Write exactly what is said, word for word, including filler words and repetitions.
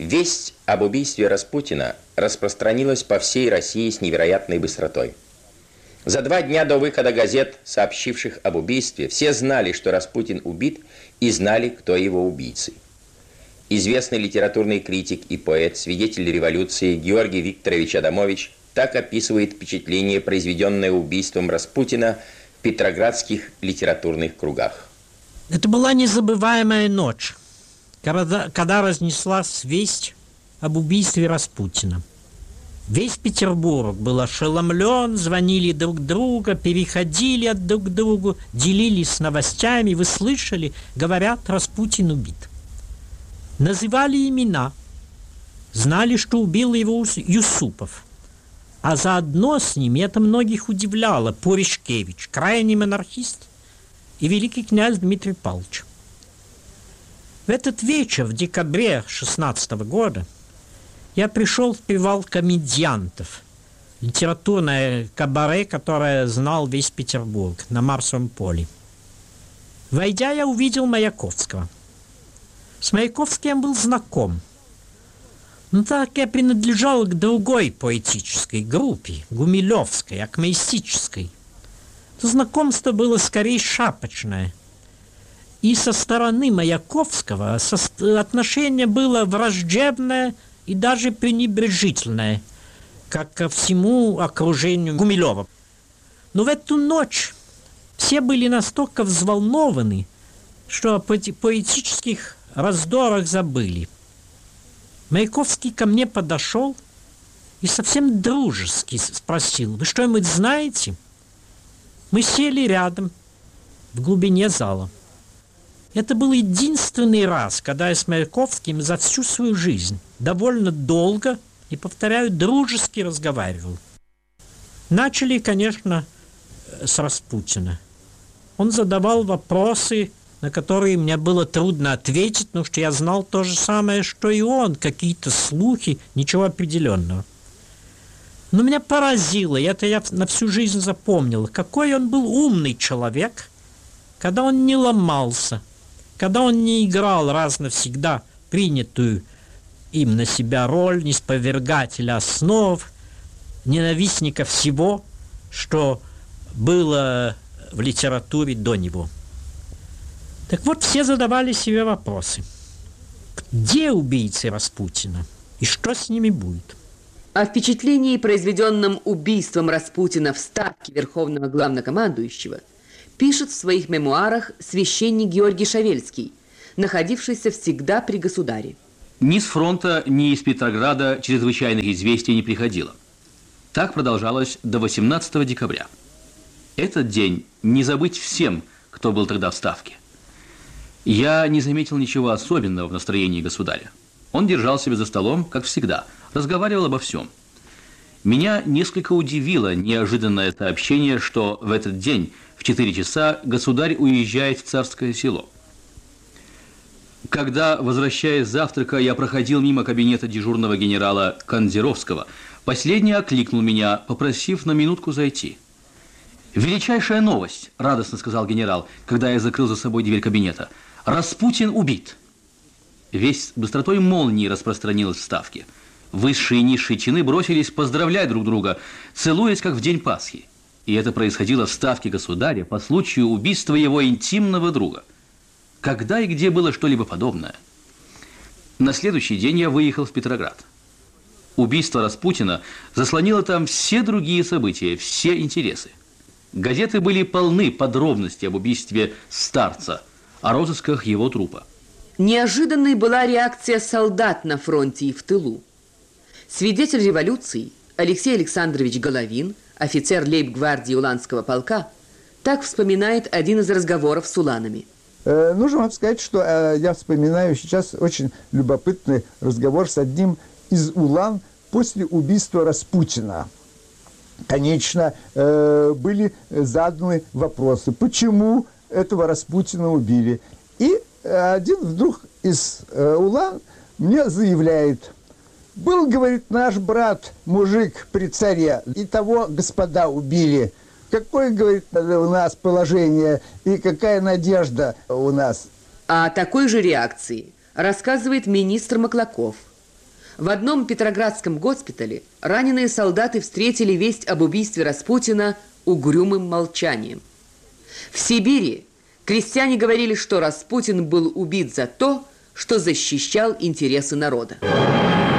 Весть об убийстве Распутина распространилась по всей России с невероятной быстротой. За два дня до выхода газет, сообщивших об убийстве, все знали, что Распутин убит, и знали, кто его убийцы. Известный литературный критик и поэт, свидетель революции Георгий Викторович Адамович так описывает впечатление, произведенное убийством Распутина в петроградских литературных кругах. Это была незабываемая ночь, когда, когда разнеслась весть об убийстве Распутина. Весь Петербург был ошеломлен, звонили друг другу, переходили от друг к другу, делились новостями. Вы слышали, говорят, Распутин убит. Называли имена, знали, что убил его Юсупов. А заодно с ним, это многих удивляло, Пуришкевич, крайний монархист, и великий князь Дмитрий Павлович. В этот вечер, в декабре шестнадцатого года, я пришел в привал комедиантов, литературное кабаре, которое знал весь Петербург, на Марсовом поле. Войдя, я увидел Маяковского. С Маяковским я был знаком. Но так я принадлежал к другой поэтической группе, гумилевской, акмеистической. То знакомство было скорее шапочное. И со стороны Маяковского со отношение было враждебное и даже пренебрежительное, как ко всему окружению Гумилева. Но в эту ночь все были настолько взволнованы, что о поэтических раздорах забыли. Маяковский ко мне подошел и совсем дружески спросил: «Вы что-нибудь знаете?» Мы сели рядом, в глубине зала. Это был единственный раз, когда я с Маяковским за всю свою жизнь довольно долго, и, повторяю, дружески разговаривал. Начали, конечно, с Распутина. Он задавал вопросы, на которые мне было трудно ответить, потому что я знал то же самое, что и он, какие-то слухи, ничего определенного. Но меня поразило, и это я на всю жизнь запомнил, какой он был умный человек, когда он не ломался, когда он не играл раз навсегда принятую им на себя роль неспровергателя основ, ненавистника всего, что было в литературе до него. Так вот, все задавали себе вопросы. Где убийцы Распутина? И что с ними будет? О впечатлении, произведенном убийством Распутина в Ставке Верховного Главнокомандующего, пишет в своих мемуарах священник Георгий Шавельский, находившийся всегда при государе. Ни с фронта, ни из Петрограда чрезвычайных известий не приходило. Так продолжалось до восемнадцатого декабря. Этот день не забыть всем, кто был тогда в Ставке. Я не заметил ничего особенного в настроении государя. Он держал себя за столом, как всегда, разговаривал обо всем. Меня несколько удивило неожиданное сообщение, что в этот день в четыре часа государь уезжает в Царское Село. Когда, возвращаясь с завтрака, я проходил мимо кабинета дежурного генерала Канзеровского, последний окликнул меня, попросив на минутку зайти. «Величайшая новость», – радостно сказал генерал, когда я закрыл за собой дверь кабинета. «Распутин убит». Весть с быстротой молнии распространилась в Ставке. Высшие и низшие чины бросились поздравлять друг друга, целуясь, как в день Пасхи. И это происходило в Ставке государя по случаю убийства его интимного друга. Когда и где было что-либо подобное? На следующий день я выехал в Петроград. Убийство Распутина заслонило там все другие события, все интересы. Газеты были полны подробностей об убийстве старца, о розысках его трупа. Неожиданной была реакция солдат на фронте и в тылу. Свидетель революции Алексей Александрович Головин, офицер лейб-гвардии Уланского полка, так вспоминает один из разговоров с уланами. Э, нужно вам сказать, что э, я вспоминаю сейчас очень любопытный разговор с одним из улан после убийства Распутина. Конечно, э, были заданы вопросы, почему этого Распутина убили. И один вдруг из э, улан мне заявляет: был, говорит, наш брат, мужик при царе, и того господа убили. Какое, говорит, у нас положение и какая надежда у нас? О такой же реакции рассказывает министр Маклаков. В одном петроградском госпитале раненые солдаты встретили весть об убийстве Распутина угрюмым молчанием. В Сибири крестьяне говорили, что Распутин был убит за то, что защищал интересы народа.